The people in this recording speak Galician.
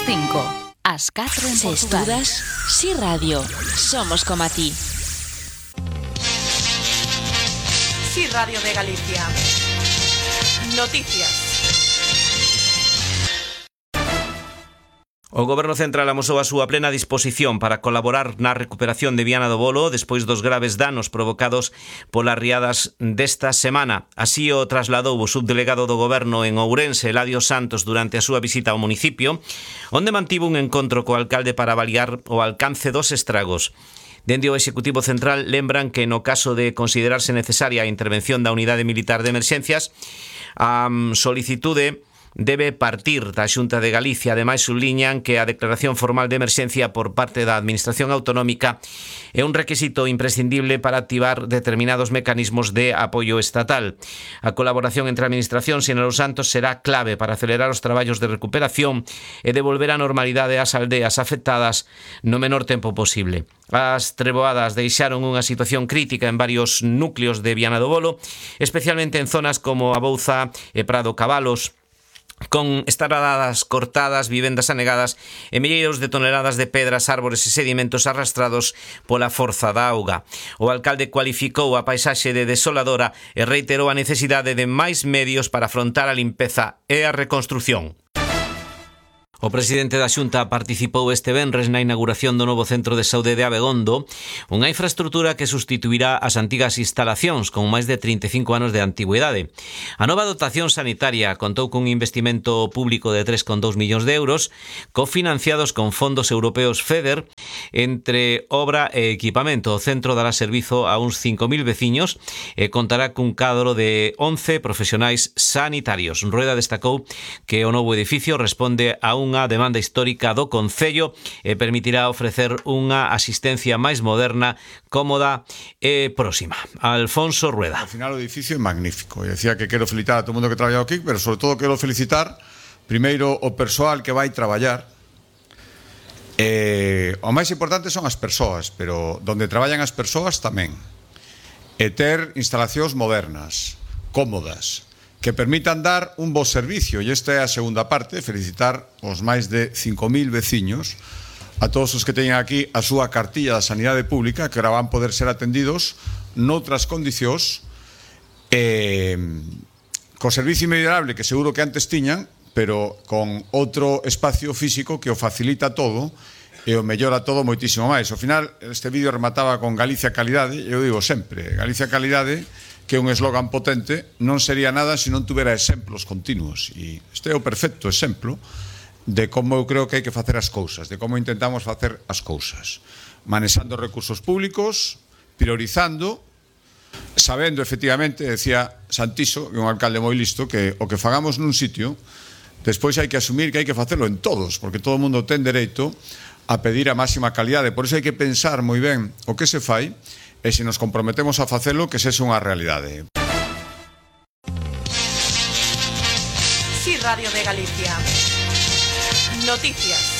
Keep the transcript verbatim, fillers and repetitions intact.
cinco, ás catro en Se Portugal. estudas, Si Radio, somos como a ti. Si Radio de Galicia. Noticias. O Goberno Central amosou a súa plena disposición para colaborar na recuperación de Viana do Bolo despois dos graves danos provocados polas riadas desta semana. Así o trasladou o subdelegado do Goberno en Ourense, Eladio Santos, durante a súa visita ao municipio, onde mantivo un encontro co alcalde para avaliar o alcance dos estragos. Dende o Executivo Central lembran que no caso de considerarse necesaria a intervención da Unidade Militar de Emerxencias, a solicitude debe partir da Xunta de Galicia. Ademais, subliñan que a declaración formal de emerxencia por parte da Administración Autonómica é un requisito imprescindible para activar determinados mecanismos de apoio estatal. A colaboración entre a Administración e os Santos será clave para acelerar os traballos de recuperación e devolver a normalidade ás aldeas afectadas no menor tempo posible. As treboadas deixaron unha situación crítica en varios núcleos de Viana do Bolo, especialmente en zonas como a Bouza e Prado Cabalos, con estradadas cortadas, vivendas anegadas e milleiros de toneladas de pedras, árbores e sedimentos arrastrados pola forza da auga. O alcalde cualificou a paisaxe de desoladora e reiterou a necesidade de máis medios para afrontar a limpeza e a reconstrución. O presidente da Xunta participou este venres na inauguración do novo centro de saúde de Abegondo, unha infraestrutura que sustituirá as antigas instalacións con máis de trinta e cinco anos de antigüidade. A nova dotación sanitaria contou cun investimento público de tres coma dous millóns de euros, cofinanciados con fondos europeos FEDER. Entre obra e equipamento, o centro dará servizo a uns cinco mil veciños e contará cun cadro de once profesionais sanitarios. Rueda destacou que o novo edificio responde a un unha demanda histórica do Concello e permitirá ofrecer unha asistencia máis moderna, cómoda e próxima. Alfonso Rueda. Al final o edificio é magnífico. E decía que quero felicitar a todo o mundo que traballa aquí, pero sobre todo quero felicitar primeiro o persoal que vai traballar. Eh, o máis importante son as persoas, pero donde traballan as persoas tamén. E ter instalacións modernas, cómodas, que permitan dar un bo servicio. E esta é a segunda parte, felicitar os máis de cinco mil veciños, a todos os que teñen aquí a súa cartilla da Sanidade Pública, que ahora van poder ser atendidos noutras condicións, eh, co servicio inmediable que seguro que antes tiñan, pero con outro espacio físico que o facilita todo e o mellora todo moitísimo máis. Ao final, este vídeo remataba con Galicia Calidade, e eu digo sempre, Galicia Calidade, que é un eslogan potente, non sería nada se non tuvera exemplos continuos. E este é o perfecto exemplo de como eu creo que hai que facer as cousas, de como intentamos facer as cousas. Manexando recursos públicos, priorizando, sabendo efectivamente, decía Santiso, que é un alcalde moi listo, que o que fagamos nun sitio, despois hai que asumir que hai que facelo en todos, porque todo o mundo ten dereito a pedir a máxima calidade. Por iso hai que pensar moi ben o que se fai, e se nos comprometemos a facelo, que sexa unha realidade. Si Radio de Galicia. Noticias.